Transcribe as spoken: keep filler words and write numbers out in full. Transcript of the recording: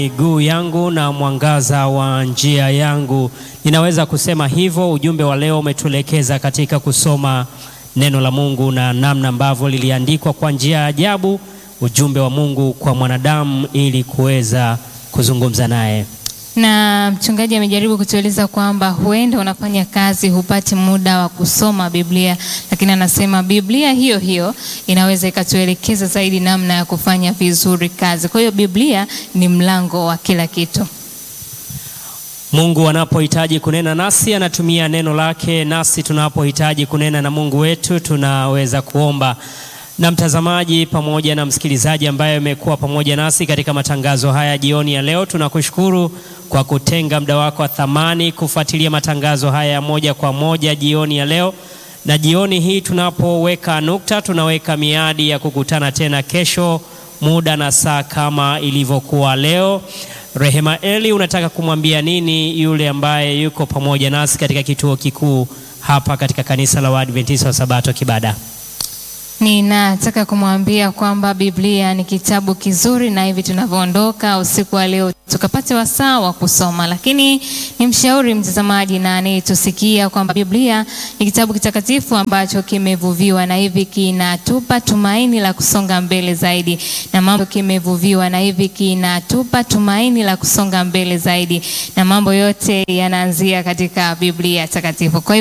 miguu yangu na mwangaza wa njia yangu. Ninaweza kusema hivyo. Ujumbe wa leo umetuelekeza katika kusoma neno la Mungu na namna ambavyo liliandikwa kwa njia ya ajabu, ujumbe wa Mungu kwa mwanadamu ili kuweza kuzungumza naye. Na mchungaji amejaribu kutueleza kwamba huenda unafanya kazi hupati muda wa kusoma Biblia, lakini anasema Biblia hiyo hiyo inaweza ikatuelekeza zaidi namna ya kufanya vizuri kazi. Kwa hiyo Biblia ni mlango wa kila kitu. Mungu anapohitaji kunena nasi anatumia neno lake, nasi tunapohitaji kunena na Mungu wetu tunaweza kuomba. Na mtazamaji pamoja na msikilizaji ambaye amekuwa pamoja nasi katika matangazo haya jioni ya leo, tunakushukuru kwa kutenga muda wako wa thamani kufuatilia matangazo haya ya moja kwa moja jioni ya leo. Na jioni hii tunapoweka nukta, tunaweka miadi ya kukutana tena kesho muda na saa kama ilivyokuwa leo. Rehema Eli, unataka kumwambia nini yule ambaye yuko pamoja nasi katika kituo kikuu hapa katika kanisa la Waadventista wa Sabato Kibada? Ninataka kumwambia kwamba Biblia ni kitabu kizuri, na hivi tunavyoondoka usiku wa leo tukapate wasaa wa kusoma. Lakini nimshauri mtazamaji na anayetusikia kwamba Biblia ni kitabu kitakatifu ambacho kimevuviwa, na hivi kinatupa tumaini la kusonga mbele zaidi. Na mambo kimevuviwa na hivi kinatupa tumaini la kusonga mbele zaidi. Na mambo yote yanaanzia katika Biblia takatifu. Kwa